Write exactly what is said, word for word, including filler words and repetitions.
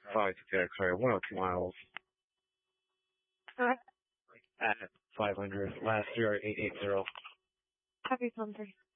five six, sorry, one oh two miles Alright. at five hundred. Last zero eight eight zero. Happy Thunder.